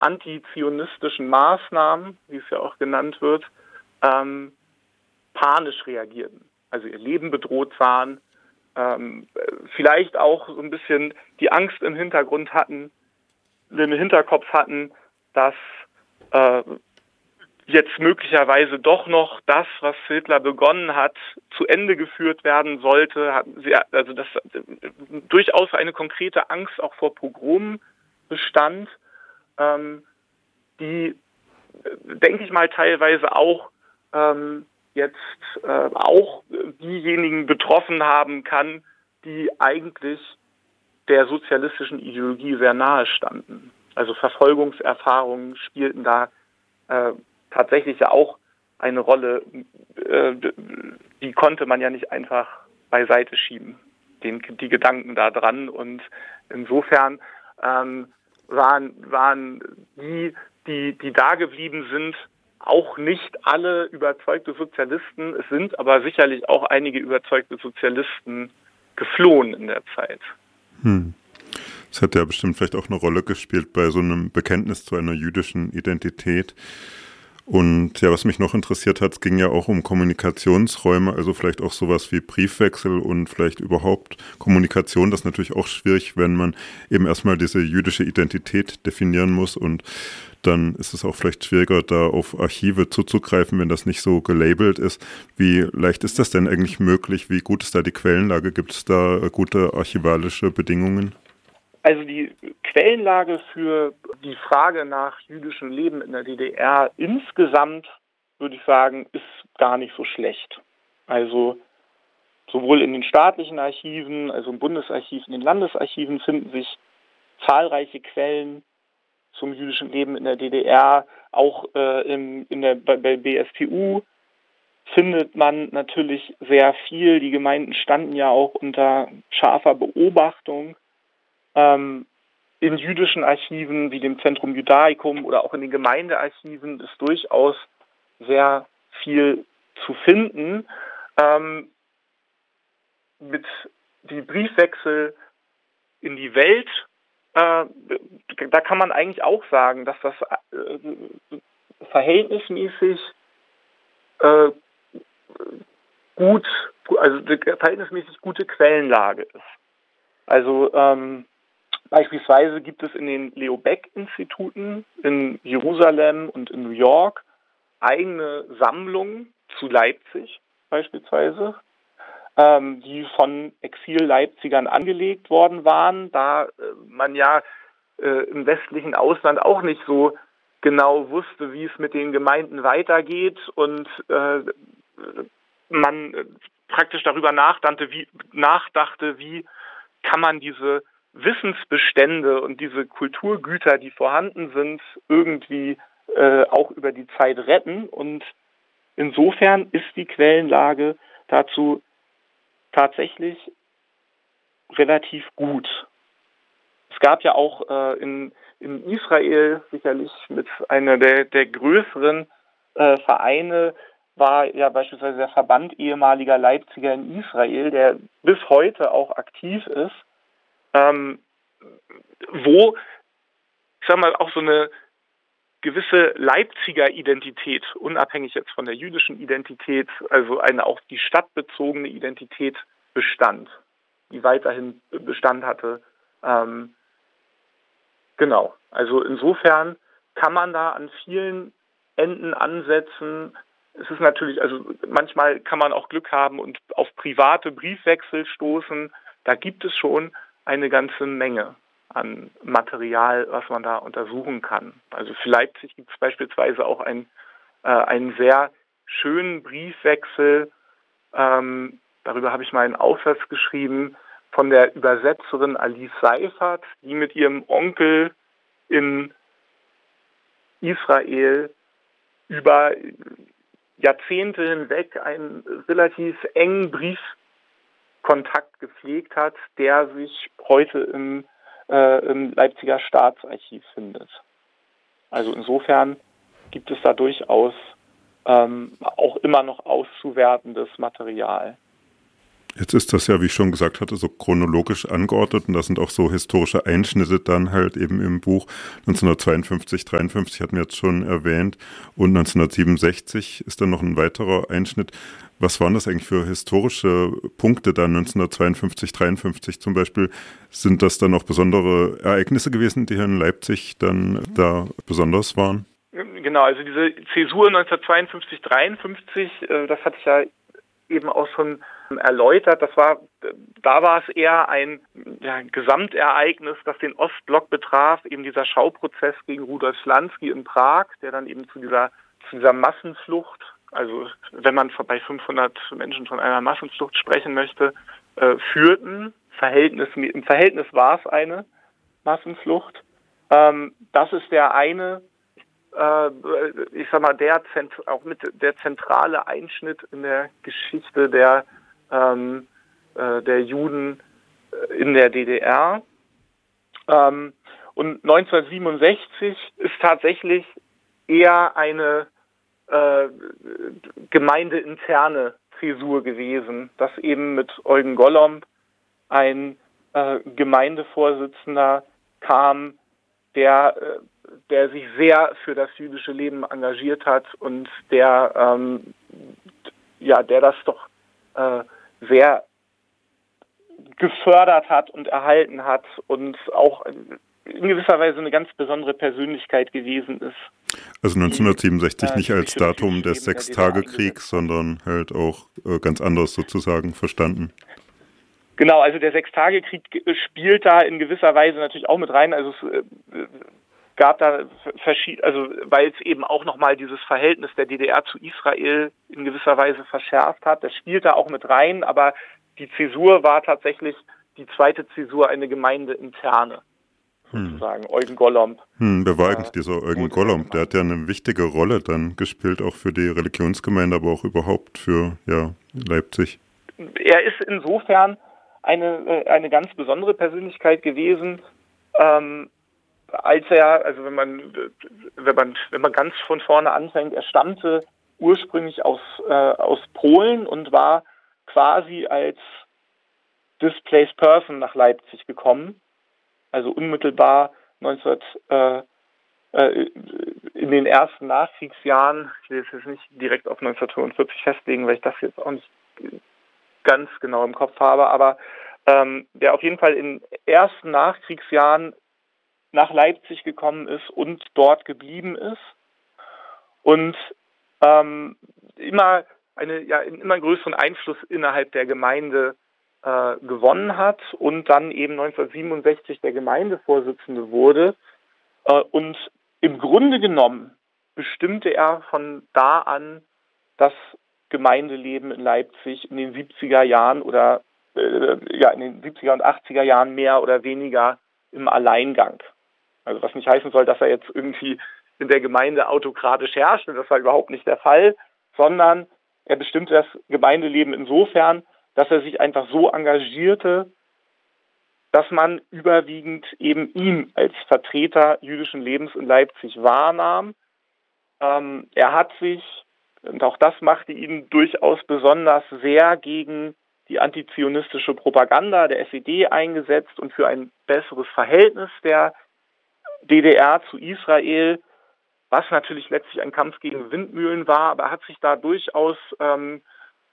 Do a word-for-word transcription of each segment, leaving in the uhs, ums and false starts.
antizionistischen Maßnahmen, wie es ja auch genannt wird, ähm, panisch reagierten. Also ihr Leben bedroht sahen, ähm, vielleicht auch so ein bisschen die Angst im Hintergrund hatten, im Hinterkopf hatten, dass äh, jetzt möglicherweise doch noch das, was Hitler begonnen hat, zu Ende geführt werden sollte. Hatten sie, also dass äh, durchaus eine konkrete Angst auch vor Pogromen bestand, ähm, die, äh, denke ich mal, teilweise auch ähm, jetzt äh, auch diejenigen betroffen haben kann, die eigentlich der sozialistischen Ideologie sehr nahe standen. Also Verfolgungserfahrungen spielten da äh, tatsächlich ja auch eine Rolle, äh, die konnte man ja nicht einfach beiseite schieben, den, die Gedanken da dran. Und insofern ähm, waren, waren die, die, die da geblieben sind, auch nicht alle überzeugte Sozialisten. Es sind aber sicherlich auch einige überzeugte Sozialisten geflohen in der Zeit. Hm. Das hat ja bestimmt vielleicht auch eine Rolle gespielt bei so einem Bekenntnis zu einer jüdischen Identität. Und ja, was mich noch interessiert hat, es ging ja auch um Kommunikationsräume, also vielleicht auch sowas wie Briefwechsel und vielleicht überhaupt Kommunikation. Das ist natürlich auch schwierig, wenn man eben erstmal diese jüdische Identität definieren muss, und dann ist es auch vielleicht schwieriger, da auf Archive zuzugreifen, wenn das nicht so gelabelt ist. Wie leicht ist das denn eigentlich möglich? Wie gut ist da die Quellenlage? Gibt es da gute archivalische Bedingungen? Also die Quellenlage für die Frage nach jüdischem Leben in der D D R insgesamt, würde ich sagen, ist gar nicht so schlecht. Also sowohl in den staatlichen Archiven, also im Bundesarchiv, in den Landesarchiven finden sich zahlreiche Quellen zum jüdischen Leben in der D D R. Auch äh, im, in der, bei, bei B S T U findet man natürlich sehr viel. Die Gemeinden standen ja auch unter scharfer Beobachtung. Ähm, in jüdischen Archiven wie dem Centrum Judaicum oder auch in den Gemeindearchiven ist durchaus sehr viel zu finden. Ähm, mit die Briefwechsel in die Welt, äh, da kann man eigentlich auch sagen, dass das äh, verhältnismäßig äh, gut, also eine verhältnismäßig gute Quellenlage ist. Also ähm, beispielsweise gibt es in den Leo Baeck-Instituten in Jerusalem und in New York eigene Sammlungen zu Leipzig beispielsweise, ähm, die von Exil-Leipzigern angelegt worden waren, da äh, man ja äh, im westlichen Ausland auch nicht so genau wusste, wie es mit den Gemeinden weitergeht, und äh, man äh, praktisch darüber nachdachte, wie, nachdachte, wie kann man diese Wissensbestände und diese Kulturgüter, die vorhanden sind, irgendwie äh, auch über die Zeit retten. Und insofern ist die Quellenlage dazu tatsächlich relativ gut. Es gab ja auch äh, in, in Israel sicherlich mit einer der, der größeren äh, Vereine, war ja beispielsweise der Verband ehemaliger Leipziger in Israel, der bis heute auch aktiv ist, ähm, wo, ich sag mal, auch so eine gewisse Leipziger Identität, unabhängig jetzt von der jüdischen Identität, also eine auch die stadtbezogene Identität bestand, die weiterhin Bestand hatte. Ähm, genau, also insofern kann man da an vielen Enden ansetzen. Es ist natürlich, also manchmal kann man auch Glück haben und auf private Briefwechsel stoßen. Da gibt es schon eine ganze Menge an Material, was man da untersuchen kann. Also für Leipzig gibt es beispielsweise auch ein, äh, einen sehr schönen Briefwechsel, ähm, darüber habe ich mal einen Aufsatz geschrieben, von der Übersetzerin Alice Seifert, die mit ihrem Onkel in Israel über Jahrzehnte hinweg einen relativ engen Briefkontakt gepflegt hat, der sich heute im, äh, im Leipziger Staatsarchiv findet. Also insofern gibt es da durchaus ähm, auch immer noch auszuwertendes Material. Jetzt ist das ja, wie ich schon gesagt hatte, so chronologisch angeordnet und das sind auch so historische Einschnitte dann halt eben im Buch. neunzehnhundertzweiundfünfzig, dreiundfünfzig hatten wir jetzt schon erwähnt und neunzehnhundertsiebenundsechzig ist dann noch ein weiterer Einschnitt. Was waren das eigentlich für historische Punkte dann neunzehnhundertzweiundfünfzig, dreiundfünfzig zum Beispiel? Sind das dann auch besondere Ereignisse gewesen, die hier in Leipzig dann da besonders waren? Genau, also diese Zäsur neunzehnhundertzweiundfünfzig, dreiundfünfzig, das hatte ich ja eben auch schon erläutert. Das war, da war es eher ein ja, Gesamtereignis, das den Ostblock betraf, eben dieser Schauprozess gegen Rudolf Slansky in Prag, der dann eben zu dieser, zu dieser Massenflucht, also wenn man bei fünfhundert Menschen von einer Massenflucht sprechen möchte, äh, führten. Verhältnis, im Verhältnis war es eine Massenflucht. Ähm, das ist der eine ich sag mal, der auch mit der zentrale Einschnitt in der Geschichte der, ähm, äh, der Juden in der D D R. Ähm, und neunzehnhundertsiebenundsechzig ist tatsächlich eher eine äh, gemeindeinterne Zäsur gewesen, dass eben mit Eugen Gollomb ein äh, Gemeindevorsitzender kam, der äh, der sich sehr für das jüdische Leben engagiert hat und der ähm, ja, der das doch äh, sehr gefördert hat und erhalten hat und auch in gewisser Weise eine ganz besondere Persönlichkeit gewesen ist. Also neunzehnhundertsiebenundsechzig die, nicht als Datum des Sechstagekriegs, sondern halt auch äh, ganz anders sozusagen verstanden. Genau, also der Sechstagekrieg spielt da in gewisser Weise natürlich auch mit rein. Also es äh, gab da verschiedene, also weil es eben auch nochmal dieses Verhältnis der D D R zu Israel in gewisser Weise verschärft hat. Das spielt da auch mit rein, aber die Zäsur war tatsächlich die zweite Zäsur, eine gemeindeinterne, sozusagen, hm. Eugen Gollomb. Hm, wer war eigentlich äh, dieser Eugen Gollomb? Der hat ja eine wichtige Rolle dann gespielt, auch für die Religionsgemeinde, aber auch überhaupt für ja, Leipzig. Er ist insofern eine, eine ganz besondere Persönlichkeit gewesen, ähm, als er, also wenn man, wenn man, wenn man ganz von vorne anfängt, er stammte ursprünglich aus, äh, aus Polen und war quasi als Displaced Person nach Leipzig gekommen. Also unmittelbar neunzehn, äh, äh, in den ersten Nachkriegsjahren, ich will jetzt nicht direkt auf neunzehnhundertfünfundvierzig festlegen, weil ich das jetzt auch nicht ganz genau im Kopf habe, aber ähm, der auf jeden Fall in den ersten Nachkriegsjahren nach Leipzig gekommen ist und dort geblieben ist und ähm, immer eine, ja, einen immer größeren Einfluss innerhalb der Gemeinde äh, gewonnen hat und dann eben neunzehnhundertsiebenundsechzig der Gemeindevorsitzende wurde. Äh, und im Grunde genommen bestimmte er von da an das Gemeindeleben in Leipzig in den siebziger Jahren oder äh, ja in den siebziger und achtziger Jahren mehr oder weniger im Alleingang. Also was nicht heißen soll, dass er jetzt irgendwie in der Gemeinde autokratisch herrschte, das war überhaupt nicht der Fall, sondern er bestimmte das Gemeindeleben insofern, dass er sich einfach so engagierte, dass man überwiegend eben ihn als Vertreter jüdischen Lebens in Leipzig wahrnahm. Ähm, er hat sich, und auch das machte ihn durchaus besonders, sehr gegen die antizionistische Propaganda der S E D eingesetzt und für ein besseres Verhältnis der D D R zu Israel, was natürlich letztlich ein Kampf gegen Windmühlen war, aber er hat sich da durchaus ähm,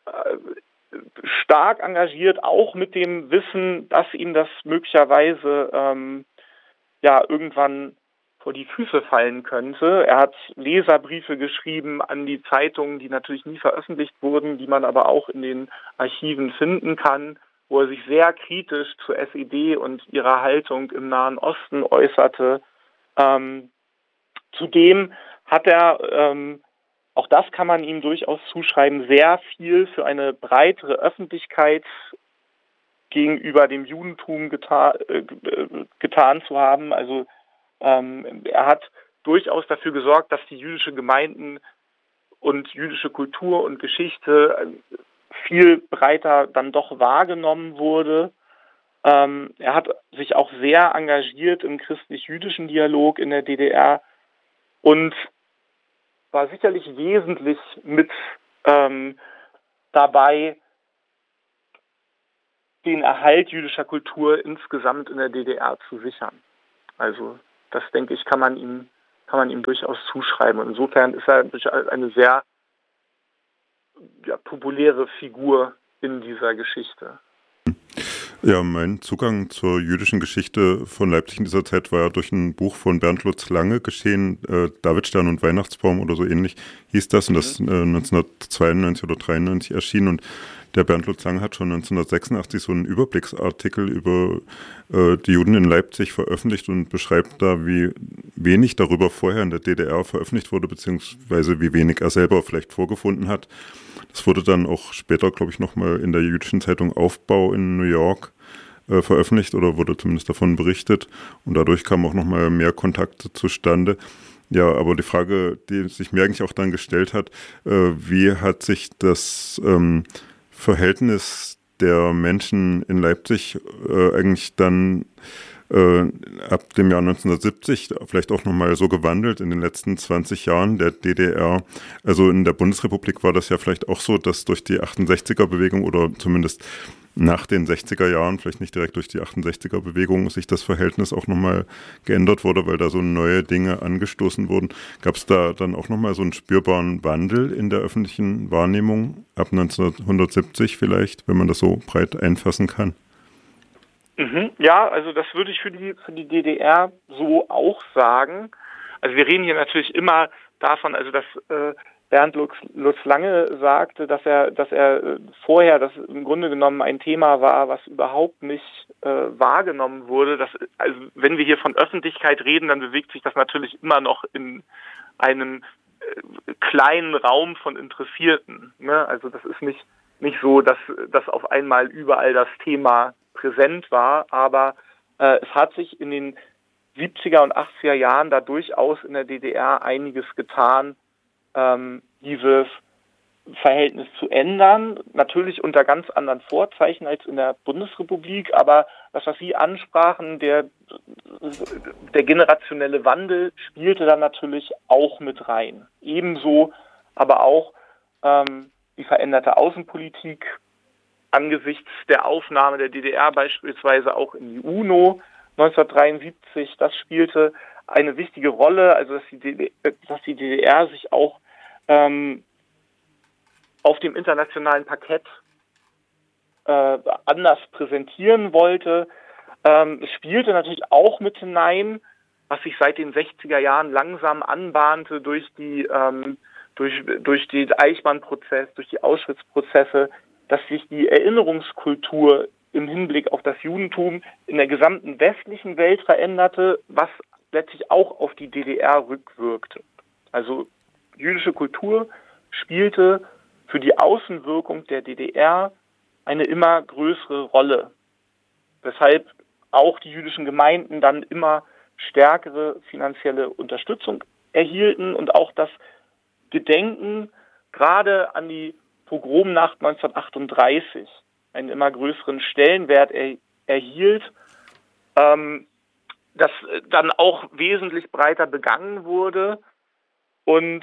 stark engagiert, auch mit dem Wissen, dass ihm das möglicherweise ähm, ja irgendwann vor die Füße fallen könnte. Er hat Leserbriefe geschrieben an die Zeitungen, die natürlich nie veröffentlicht wurden, die man aber auch in den Archiven finden kann, wo er sich sehr kritisch zur S E D und ihrer Haltung im Nahen Osten äußerte. Ähm, zudem hat er, ähm, auch das kann man ihm durchaus zuschreiben, sehr viel für eine breitere Öffentlichkeit gegenüber dem Judentum geta- äh, getan zu haben. Also ähm, er hat durchaus dafür gesorgt, dass die jüdische Gemeinden und jüdische Kultur und Geschichte viel breiter dann doch wahrgenommen wurde. Ähm, er hat sich auch sehr engagiert im christlich-jüdischen Dialog in der D D R und war sicherlich wesentlich mit ähm, dabei, den Erhalt jüdischer Kultur insgesamt in der D D R zu sichern. Also das, denke ich, kann man ihm, kann man ihm durchaus zuschreiben. Und insofern ist er eine sehr ja, populäre Figur in dieser Geschichte. Ja, mein Zugang zur jüdischen Geschichte von Leipzig in dieser Zeit war ja durch ein Buch von Bernd Lutz Lange geschehen, äh, Davidstern und Weihnachtsbaum oder so ähnlich hieß das, und das äh, neunzehnhundertzweiundneunzig oder dreiundneunzig erschien, und der Bernd Lutz Lange hat schon neunzehnhundertsechsundachtzig so einen Überblicksartikel über äh, die Juden in Leipzig veröffentlicht und beschreibt da, wie wenig darüber vorher in der D D R veröffentlicht wurde, beziehungsweise wie wenig er selber vielleicht vorgefunden hat. Das wurde dann auch später, glaube ich, nochmal in der jüdischen Zeitung Aufbau in New York äh, veröffentlicht oder wurde zumindest davon berichtet. Und dadurch kamen auch nochmal mehr Kontakte zustande. Ja, aber die Frage, die sich mir eigentlich auch dann gestellt hat, äh, wie hat sich das ähm, Verhältnis der Menschen in Leipzig äh, eigentlich dann äh, ab dem Jahr neunzehnhundertsiebzig vielleicht auch nochmal so gewandelt in den letzten zwanzig Jahren der D D R. Also in der Bundesrepublik war das ja vielleicht auch so, dass durch die achtundsechziger-Bewegung oder zumindest nach den sechziger Jahren, vielleicht nicht direkt durch die achtundsechziger-Bewegung, sich das Verhältnis auch nochmal geändert wurde, weil da so neue Dinge angestoßen wurden. Gab es da dann auch nochmal so einen spürbaren Wandel in der öffentlichen Wahrnehmung ab neunzehnhundertsiebzig vielleicht, wenn man das so breit einfassen kann? Mhm, ja, also das würde ich für die, für die D D R so auch sagen. Also wir reden hier natürlich immer davon, also dass äh, Bernd Lutz, Lutz Lange sagte, dass er, dass er äh, vorher, das im Grunde genommen ein Thema war, was überhaupt nicht äh, wahrgenommen wurde. Das, also wenn wir hier von Öffentlichkeit reden, dann bewegt sich das natürlich immer noch in einem äh, kleinen Raum von Interessierten. Ne? Also das ist nicht nicht so, dass, dass auf einmal überall das Thema präsent war, aber äh, es hat sich in den siebziger und achtziger Jahren da durchaus in der D D R einiges getan, ähm, dieses Verhältnis zu ändern, natürlich unter ganz anderen Vorzeichen als in der Bundesrepublik, aber das, was Sie ansprachen, der, der generationelle Wandel spielte dann natürlich auch mit rein. Ebenso aber auch ähm, die veränderte Außenpolitik angesichts der Aufnahme der D D R beispielsweise auch in die UNO neunzehnhundertdreiundsiebzig, das spielte eine wichtige Rolle, also dass die, D D R, dass die D D R sich auch ähm, auf dem internationalen Parkett äh, anders präsentieren wollte. Ähm, es spielte natürlich auch mit hinein, was sich seit den sechziger Jahren langsam anbahnte durch die ähm, durch durch den Eichmann-Prozess, durch die Auschwitz-Prozesse, dass sich die Erinnerungskultur im Hinblick auf das Judentum in der gesamten westlichen Welt veränderte, was letztlich auch auf die D D R rückwirkte. Also jüdische Kultur spielte für die Außenwirkung der D D R eine immer größere Rolle, weshalb auch die jüdischen Gemeinden dann immer stärkere finanzielle Unterstützung erhielten und auch das Gedenken gerade an die Pogromnacht neunzehnhundertachtunddreißig einen immer größeren Stellenwert er, erhielt, ähm, das dann auch wesentlich breiter begangen wurde. Und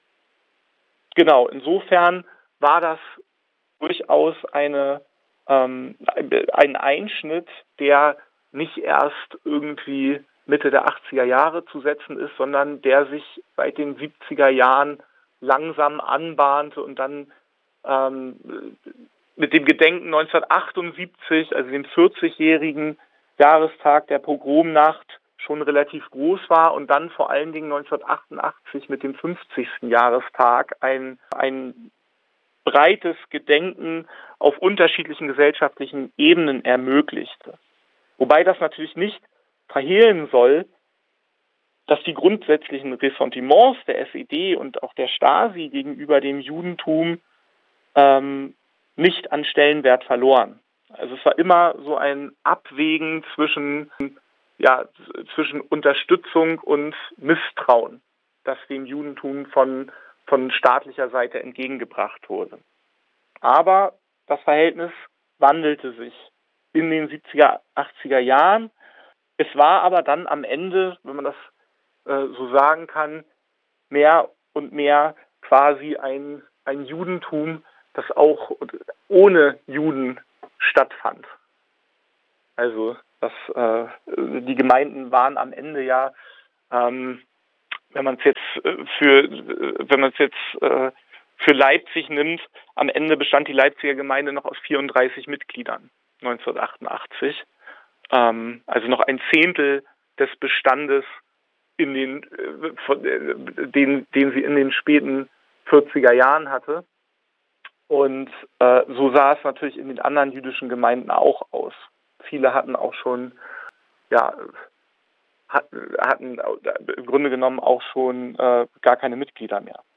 genau, insofern war das durchaus eine, ähm, ein Einschnitt, der nicht erst irgendwie Mitte der achtziger Jahre zu setzen ist, sondern der sich seit den siebziger Jahren langsam anbahnte und dann ähm, mit dem Gedenken neunzehnhundertachtundsiebzig, also dem vierzigjährigen Jahrestag der Pogromnacht, schon relativ groß war und dann vor allen Dingen neunzehnhundertachtundachtzig mit dem fünfzigsten Jahrestag ein, ein breites Gedenken auf unterschiedlichen gesellschaftlichen Ebenen ermöglichte. Wobei das natürlich nicht verhehlen soll, dass die grundsätzlichen Ressentiments der S E D und auch der Stasi gegenüber dem Judentum ähm, nicht an Stellenwert verloren. Also es war immer so ein Abwägen zwischen, ja, zwischen Unterstützung und Misstrauen, das dem Judentum von, von staatlicher Seite entgegengebracht wurde. Aber das Verhältnis wandelte sich in den siebziger, achtziger Jahren. Es war aber dann am Ende, wenn man das äh, so sagen kann, mehr und mehr quasi ein, ein Judentum, das auch ohne Juden stattfand. Also das, äh, die Gemeinden waren am Ende ja, ähm, wenn man es jetzt äh, für, wenn man es jetzt äh, für Leipzig nimmt, am Ende bestand die Leipziger Gemeinde noch aus vierunddreißig Mitgliedern neunzehnhundertachtundachtzig. Ähm, also noch ein Zehntel des Bestandes, in den, äh, von, äh, den, den sie in den späten vierziger Jahren hatte. Und äh, so sah es natürlich in den anderen jüdischen Gemeinden auch aus. Viele hatten auch schon, ja, hatten, hatten im Grunde genommen auch schon äh, gar keine Mitglieder mehr.